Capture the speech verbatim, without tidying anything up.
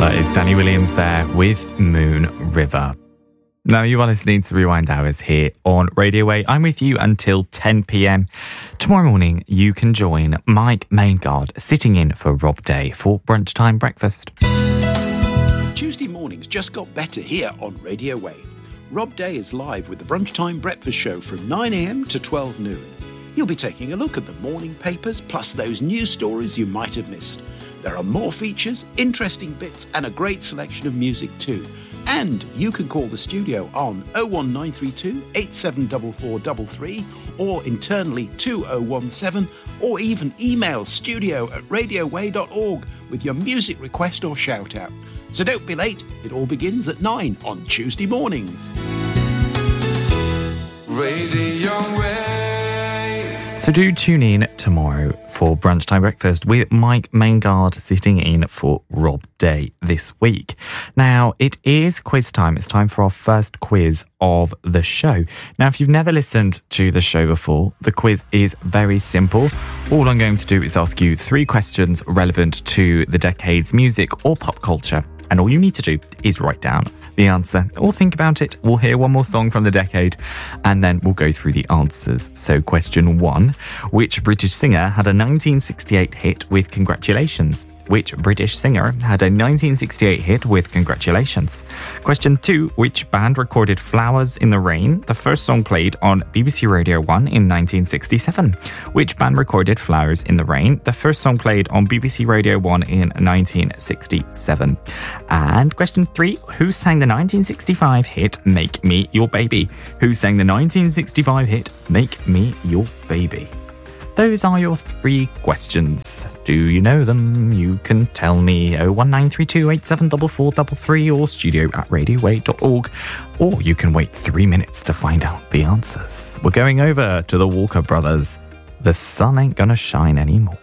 That is Danny Williams there with Moon River. Now you are listening to the Rewind Hours here on Radio Way. I'm with you until ten p.m. Tomorrow morning you can join Mike Maingard sitting in for Rob Day for Brunchtime Breakfast. Tuesday mornings just got better here on Radio Way. Rob Day is live with the Brunchtime Breakfast Show from nine a.m. to twelve noon. He'll be taking a look at the morning papers plus those news stories you might have missed. There are more features, interesting bits and a great selection of music too. And you can call the studio on oh one nine three two, eight seven four four three three or internally two oh one seven, or even email studio at radioway dot org with your music request or shout out. So don't be late, it all begins at nine on Tuesday mornings. Radio Way. So do tune in tomorrow for Brunchtime Breakfast with Mike Maingard sitting in for Rob Day this week. Now, it is quiz time. It's time for our first quiz of the show. Now, if you've never listened to the show before, the quiz is very simple. All I'm going to do is ask you three questions relevant to the decade's music or pop culture. And all you need to do is write down the answer or think about it. We'll hear one more song from the decade and then we'll go through the answers. So question one, which British singer had a nineteen sixty-eight hit with Congratulations? Which British singer had a nineteen sixty-eight hit with Congratulations? Question two, which band recorded Flowers in the Rain, the first song played on B B C Radio one in nineteen sixty-seven? Which band recorded Flowers in the Rain, the first song played on B B C Radio one in nineteen sixty-seven? And question three, who sang the nineteen sixty-five hit Make Me Your Baby? Who sang the nineteen sixty-five hit Make Me Your Baby? Those are your three questions. Do you know them? You can tell me oh one nine three two, eight seven four four three three or studio at radioway dot org, or you can wait three minutes to find out the answers. We're going over to the Walker Brothers. The sun ain't gonna shine anymore.